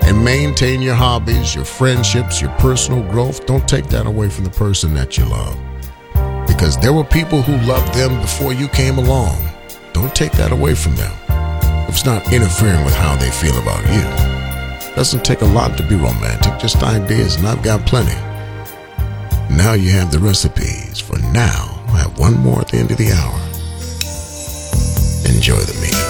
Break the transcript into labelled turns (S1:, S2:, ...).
S1: And maintain your hobbies, your friendships, your personal growth. Don't take that away from the person that you love. Because there were people who loved them before you came along. Don't take that away from them. If it's not interfering with how they feel about you. Doesn't take a lot to be romantic, just ideas, and I've got plenty. Now you have the recipes. For now, I have one more at the end of the hour. Enjoy the meal.